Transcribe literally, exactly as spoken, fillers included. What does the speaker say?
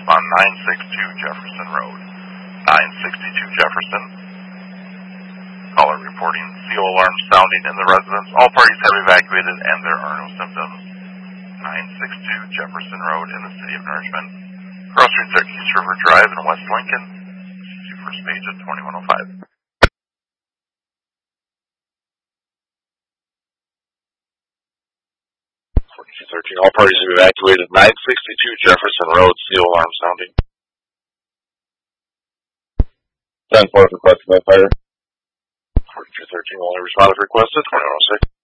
on nine sixty-two Jefferson Road. nine sixty-two Jefferson. Caller reporting C O alarm sounding in the residence. All parties have evacuated and there are no symptoms. nine sixty-two Jefferson Road in the city of Nourishment. Cross streets are East River Drive in West Lincoln. See first page at twenty-one oh five. forty-two thirteen, all parties have evacuated. nine sixty-two Jefferson Road, C O alarm sounding. ten four requested by fire. forty-two thirteen, only responded requested, twenty-one oh six.